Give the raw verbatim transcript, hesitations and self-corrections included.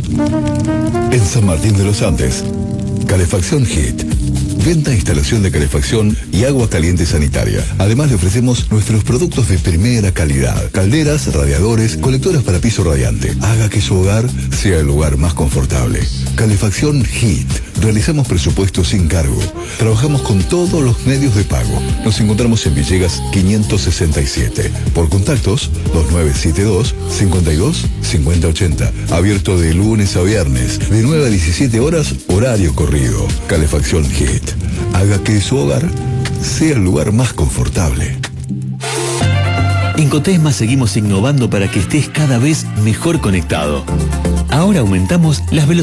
En San Martín de los Andes, Calefacción Hit. Venta e instalación de calefacción y agua caliente sanitaria. Además le ofrecemos nuestros productos de primera calidad. Calderas, radiadores, colectoras para piso radiante. Haga que su hogar sea el lugar más confortable. Calefacción Hit. Realizamos presupuestos sin cargo. Trabajamos con todos los medios de pago. Nos encontramos en Villegas quinientos sesenta y siete. Por contactos, dos nueve siete dos, cinco dos, cinco cero ocho cero. Abierto de lunes a viernes, de nueve a diecisiete horas, horario corrido. Calefacción Hit. Haga que su hogar sea el lugar más confortable. En Cotesma seguimos innovando para que estés cada vez mejor conectado. Ahora aumentamos las velocidades